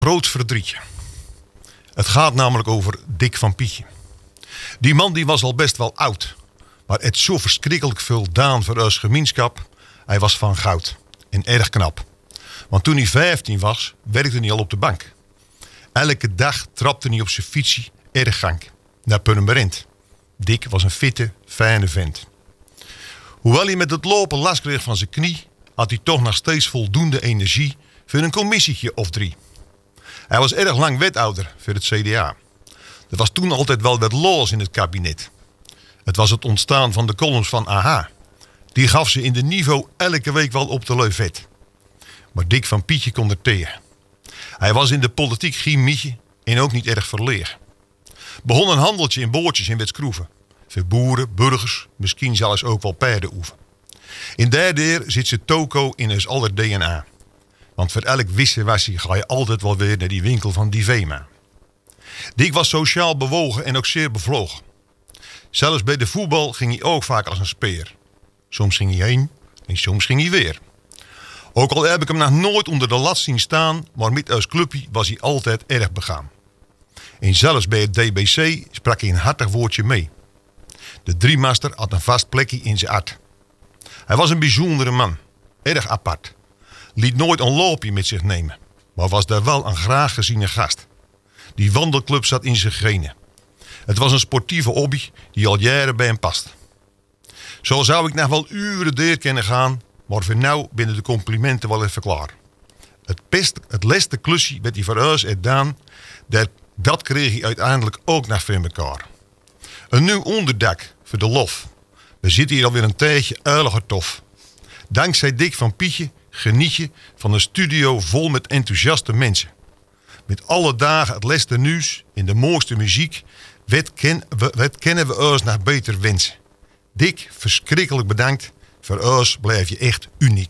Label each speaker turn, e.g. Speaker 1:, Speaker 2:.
Speaker 1: Groot verdrietje. Het gaat namelijk over Dick van Pietje. Die man die was al best wel oud. Maar het zo verschrikkelijk veel daan voor ons gemeenschap. Hij was van goud. En erg knap. Want toen hij 15 was, werkte hij al op de bank. Elke dag trapte hij op zijn fietsie erg gang. Naar Purmerend. Dick was een fitte, fijne vent. Hoewel hij met het lopen last kreeg van zijn knie, had hij toch nog steeds voldoende energie voor een commissietje of 3. Hij was erg lang wethouder voor het CDA. Er was toen altijd wel wat los in het kabinet. Het was het ontstaan van de columns van AH. Die gaf ze in de niveau elke week wel op de leuvet. Maar Dick van Pietje kon er tegen. Hij was in de politiek geen mietje en ook niet erg verleerd. Begon een handeltje in boordjes in Wetskroeven. Voor boeren, burgers, misschien zelfs ook wel paardenoeven. In derde eer zit ze toko in ons aller DNA. Want voor elk wisselwassie ga je altijd wel weer naar die winkel van die Vema. Dick was sociaal bewogen en ook zeer bevlogen. Zelfs bij de voetbal ging hij ook vaak als een speer. Soms ging hij heen en soms ging hij weer. Ook al heb ik hem nog nooit onder de lat zien staan, maar met ons clubje was hij altijd erg begaan. En zelfs bij het DBC sprak hij een hartig woordje mee. De driemaster had een vast plekje in zijn hart. Hij was een bijzondere man, erg apart. Liet nooit een loopje met zich nemen, maar was daar wel een graag geziene gast. Die wandelclub zat in zijn genen. Het was een sportieve hobby die al jaren bij hem past. Zo zou ik nog wel uren deur kunnen gaan, maar voor nou binnen de complimenten wel even klaar. Het laatste klusje werd hij voor ons gedaan, dat kreeg hij uiteindelijk ook nog voor elkaar. Een nieuw onderdak voor de lof. We zitten hier alweer een tijdje uiliger tof. Dankzij Dick van Pietje geniet je van een studio vol met enthousiaste mensen. Met alle dagen het laatste nieuws in de mooiste muziek. Wat kennen we ons nog beter wensen. Dick, verschrikkelijk bedankt. Voor ons blijf je echt uniek.